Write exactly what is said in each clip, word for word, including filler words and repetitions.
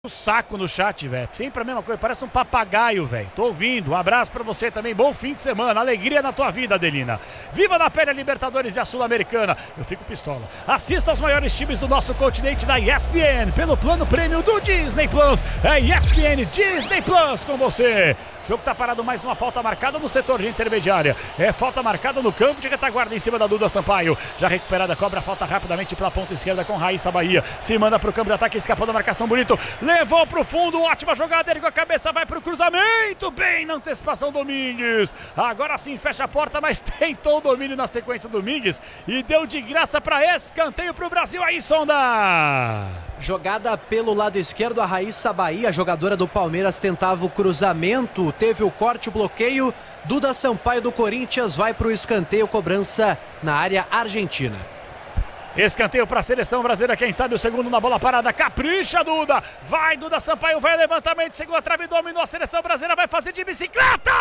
O saco no chat, velho. Sempre a mesma coisa, parece um papagaio, velho. Tô ouvindo. Um abraço pra você também. Bom fim de semana. Alegria na tua vida, Adelina. Viva na pele a Libertadores e a Sul-Americana. Eu fico pistola. Assista aos maiores times do nosso continente da E S P N pelo plano prêmio do Disney Plus. É E S P N Disney Plus com você. O jogo tá parado, mais uma falta marcada no setor de intermediária. É falta marcada no campo de retaguarda em cima da Duda Sampaio. Já recuperada, cobra a falta rapidamente pela ponta esquerda com Raíssa Bahia. Se manda pro campo de ataque, escapou da marcação, bonito. Levou pro fundo, ótima jogada, ergueu a cabeça, vai pro cruzamento. Bem na antecipação, Domingues. Agora sim fecha a porta, mas tentou o domínio na sequência, Domingues. E deu de graça para escanteio pro Brasil. Aí, Sonda. Jogada pelo lado esquerdo, a Raíssa Bahia, jogadora do Palmeiras, tentava o cruzamento, teve o corte, o bloqueio. Duda Sampaio do Corinthians vai para o escanteio, cobrança na área argentina. Escanteio para a seleção brasileira, quem sabe o segundo na bola parada, capricha Duda, vai Duda Sampaio, vai levantamento, segura a trave, dominou a seleção brasileira, vai fazer de bicicleta!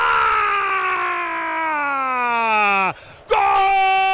Gol!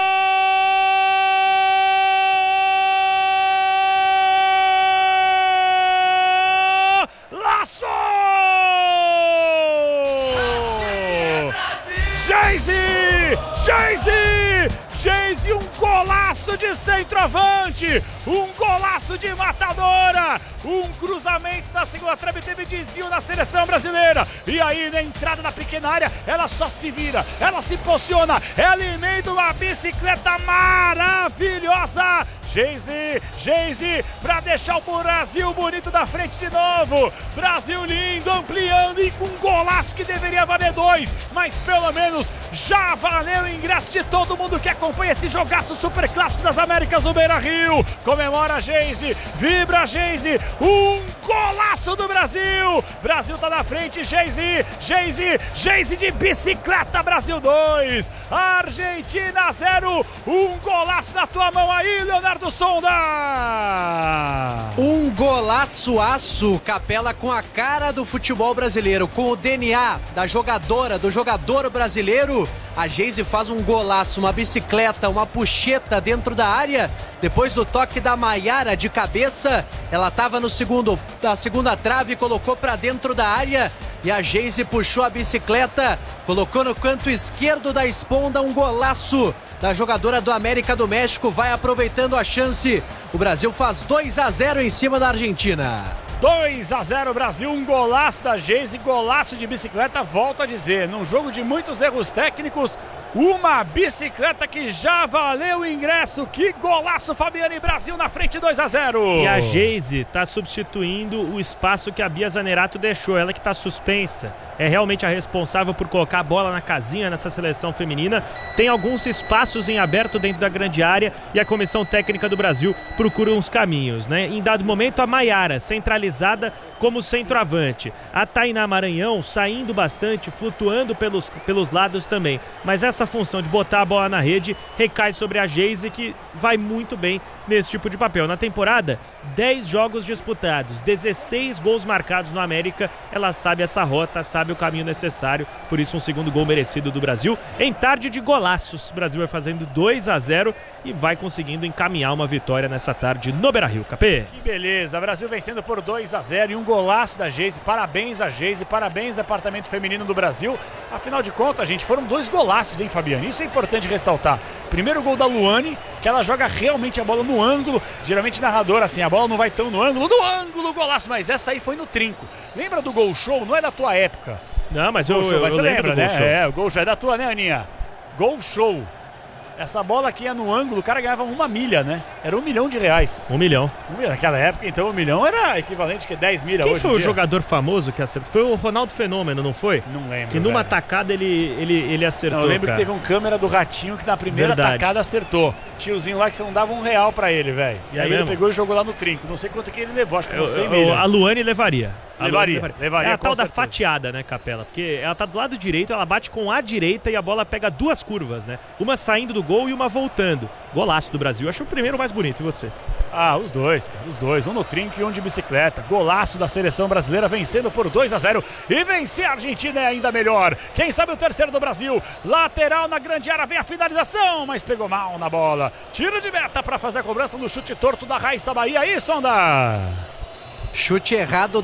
Geise! Geise! Geise, um golaço de centroavante, um golaço de matadora, um cruzamento na segunda trave, teve desvio na seleção brasileira, e aí na entrada da pequena área, ela só se vira, ela se posiciona, ela emenda uma bicicleta maravilhosa, Geise, Geise, pra deixar o Brasil bonito da frente de novo, Brasil lindo, ampliando e com um golaço que deveria valer dois, mas pelo menos já valeu o ingresso de todo mundo que acompanha esse jogaço super clássico das Américas do Beira-Rio. Comemora a Geise, vibra a Geise, um golaço do Brasil, Brasil tá na frente, Geise, Geise, Geise de bicicleta, Brasil dois, Argentina zero, um golaço na tua mão aí, Leonardo Sonda. Um golaço aço, Capela, com a cara do futebol brasileiro, com o D N A da jogadora, do jogador brasileiro. A Geise faz um golaço, uma bicicleta, uma puxeta dentro da área. Depois do toque da Maiara de cabeça, ela estava no segundo, da segunda trave, colocou para dentro da área. E a Geise puxou a bicicleta, colocou no canto esquerdo da esponda, um golaço da jogadora do América do México. Vai aproveitando a chance. O Brasil faz dois a zero em cima da Argentina. dois a zero Brasil, um golaço da Geise, golaço de bicicleta, volto a dizer, num jogo de muitos erros técnicos, uma bicicleta que já valeu o ingresso. Que golaço, Fabiane, Brasil na frente, dois a zero. E a Geise está substituindo o espaço que a Bia Zanerato deixou, ela que está suspensa. É realmente a responsável por colocar a bola na casinha nessa seleção feminina. Tem alguns espaços em aberto dentro da grande área e a comissão técnica do Brasil procura uns caminhos, né? Em dado momento, a Maiara centralizada como centroavante. A Tainá Maranhão saindo bastante, flutuando pelos, pelos lados também. Mas essa função de botar a bola na rede recai sobre a Geise, que vai muito bem nesse tipo de papel. Na temporada, dez jogos disputados, dezesseis gols marcados no América. Ela sabe essa rota, sabe o caminho necessário, por isso um segundo gol merecido do Brasil. Em tarde de golaços, o Brasil vai fazendo dois a zero e vai conseguindo encaminhar uma vitória nessa tarde no Beira-Rio. Capê. Que beleza, Brasil vencendo por dois a zero e um golaço da Geise. Parabéns a Geise, parabéns Departamento Feminino do Brasil. Afinal de contas, gente, foram dois golaços, hein, Fabiane? Isso é importante ressaltar. Primeiro gol da Luane, que ela joga realmente a bola no ângulo. Geralmente narrador assim, a bola não vai tão no ângulo, no ângulo, golaço, mas essa aí foi no trinco. Lembra do Gol Show? Não é da tua época. Não, mas eu, Gol Show, eu, mas eu você lembro lembra, do né? Gol Show. É, o Gol Show é da tua, né, Aninha? Gol Show. Essa bola aqui é no ângulo, o cara ganhava uma milha, né? Era um milhão de reais. Um milhão. Um milhão. Naquela época, então, um milhão era equivalente a dez milha. Quem hoje foi em o dia? jogador famoso que acertou? Foi o Ronaldo Fenômeno, não foi? Não lembro. Que numa velho. tacada ele, ele, ele acertou. Não, eu lembro cara. que teve um câmera do Ratinho que na primeira Verdade. tacada acertou. Tiozinho lá que você não dava um real pra ele, velho. E É aí mesmo? ele pegou e jogou lá no trinco. Não sei quanto que ele levou, acho que Eu- não sei eu- milha. a Luane levaria. A Levaria, Luane levaria, É a com tal da certeza. fatiada, né, Capela? Porque ela tá do lado direito, ela bate com a direita e a bola pega duas curvas, né? Uma saindo do gol e uma voltando. Golaço do Brasil. Acho o primeiro mais bonito. E você? Ah, os dois, cara, os dois. Um no trinco e um de bicicleta. Golaço da seleção brasileira vencendo por dois a zero. E vencer a Argentina é ainda melhor. Quem sabe o terceiro do Brasil. Lateral na grande área, vem a finalização, mas pegou mal na bola. Tiro de meta para fazer a cobrança no chute torto da Raíssa Bahia. Aí, Sonda! Chute errado